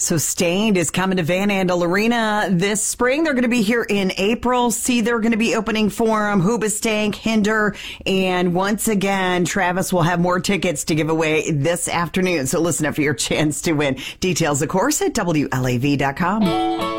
So Stained is coming to Van Andel Arena this spring. They're going to be here in April. See, they're going to be opening for them. Hoobastank, Hinder. And once again, Travis will have more tickets to give away this afternoon. So listen up for your chance to win. Details, of course, at WLAV.com.